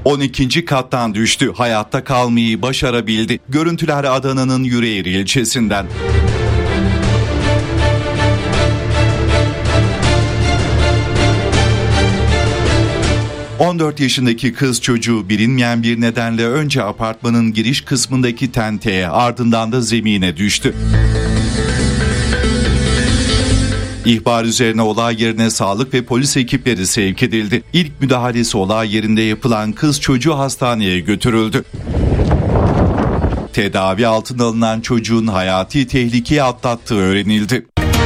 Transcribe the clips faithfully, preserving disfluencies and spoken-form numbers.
on ikinci kattan düştü. Hayatta kalmayı başarabildi. Görüntüler Adana'nın Yüreğir ilçesinden. on dört yaşındaki kız çocuğu bilinmeyen bir nedenle önce apartmanın giriş kısmındaki tenteye, ardından da zemine düştü. İhbar üzerine olay yerine sağlık ve polis ekipleri sevk edildi. İlk müdahalesi olay yerinde yapılan kız çocuğu hastaneye götürüldü. Tedavi altına alınan çocuğun hayati tehlikeyi atlattığı öğrenildi.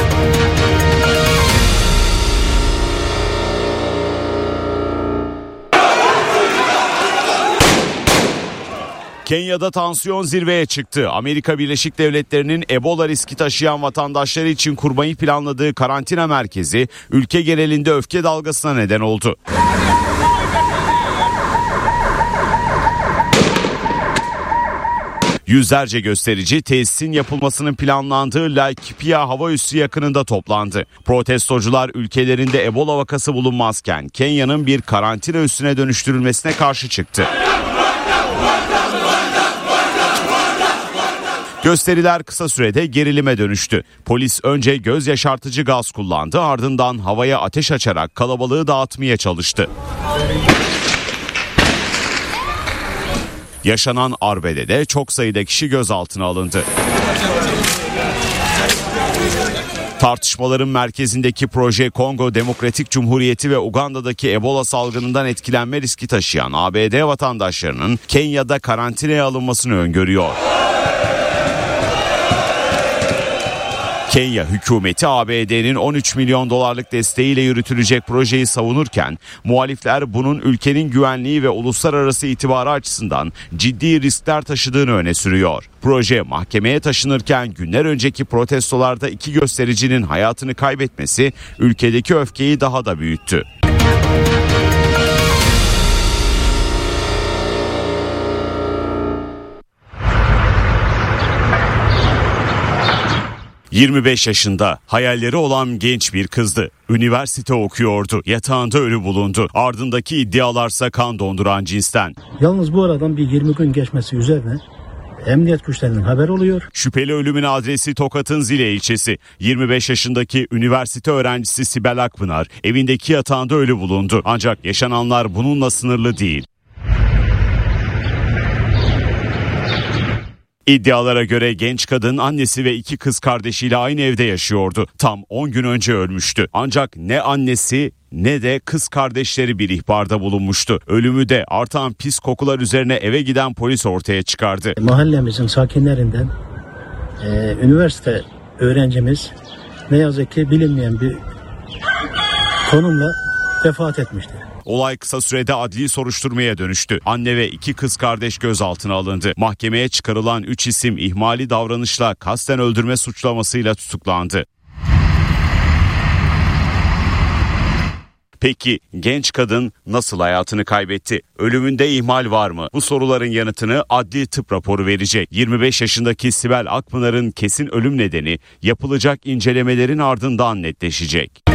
Kenya'da tansiyon zirveye çıktı. Amerika Birleşik Devletleri'nin Ebola riski taşıyan vatandaşları için kurmayı planladığı karantina merkezi ülke genelinde öfke dalgasına neden oldu. Yüzlerce gösterici tesisin yapılmasının planlandığı Laikipia hava üssü yakınında toplandı. Protestocular ülkelerinde Ebola vakası bulunmazken Kenya'nın bir karantina üssüne dönüştürülmesine karşı çıktı. Gösteriler kısa sürede gerilime dönüştü. Polis önce göz yaşartıcı gaz kullandı, ardından havaya ateş açarak kalabalığı dağıtmaya çalıştı. Yaşanan arbedede çok sayıda kişi gözaltına alındı. Tartışmaların merkezindeki proje Kongo Demokratik Cumhuriyeti ve Uganda'daki Ebola salgınından etkilenme riski taşıyan A B D vatandaşlarının Kenya'da karantinaya alınmasını öngörüyor. Kenya hükümeti A B D'nin on üç milyon dolarlık desteğiyle yürütülecek projeyi savunurken muhalifler bunun ülkenin güvenliği ve uluslararası itibarı açısından ciddi riskler taşıdığını öne sürüyor. Proje mahkemeye taşınırken günler önceki protestolarda iki göstericinin hayatını kaybetmesi ülkedeki öfkeyi daha da büyüttü. yirmi beş yaşında hayalleri olan genç bir kızdı. Üniversite okuyordu. Yatağında ölü bulundu. Ardındaki iddialarsa kan donduran cinsten. Yalnız bu aradan bir yirmi gün geçmesi üzerine emniyet güçlerinin haber oluyor. Şüpheli ölümün adresi Tokat'ın Zile ilçesi. yirmi beş yaşındaki üniversite öğrencisi Sibel Akpınar evindeki yatağında ölü bulundu. Ancak yaşananlar bununla sınırlı değil. İddialara göre genç kadın annesi ve iki kız kardeşiyle aynı evde yaşıyordu. Tam on gün önce ölmüştü. Ancak ne annesi ne de kız kardeşleri bir ihbarda bulunmuştu. Ölümü de artan pis kokular üzerine eve giden polis ortaya çıkardı. Mahallemizin sakinlerinden e, üniversite öğrencimiz ne yazık ki bilinmeyen bir konumla vefat etmişti. Olay kısa sürede adli soruşturmaya dönüştü. Anne ve iki kız kardeş gözaltına alındı. Mahkemeye çıkarılan üç isim ihmali davranışla kasten öldürme suçlamasıyla tutuklandı. Peki genç kadın nasıl hayatını kaybetti? Ölümünde ihmal var mı? Bu soruların yanıtını adli tıp raporu verecek. yirmi beş yaşındaki Sibel Akpınar'ın kesin ölüm nedeni yapılacak incelemelerin ardından netleşecek.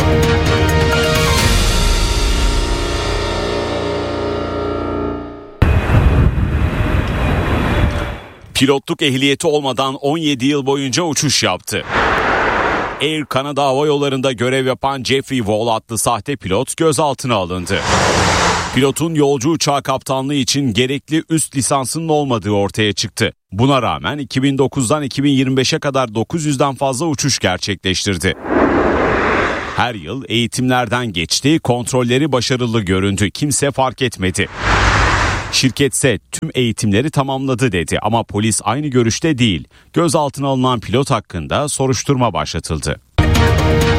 Pilotluk ehliyeti olmadan on yedi yıl boyunca uçuş yaptı. Air Canada Hava Yolları'nda görev yapan Jeffrey Wall adlı sahte pilot gözaltına alındı. Pilotun yolcu uçağı kaptanlığı için gerekli üst lisansının olmadığı ortaya çıktı. Buna rağmen iki bin dokuzdan iki bin yirmi beşe kadar dokuz yüzden fazla uçuş gerçekleştirdi. Her yıl eğitimlerden geçti, kontrolleri başarılı göründü, kimse fark etmedi. Şirketse tüm eğitimleri tamamladı dedi ama polis aynı görüşte değil. Gözaltına alınan pilot hakkında soruşturma başlatıldı.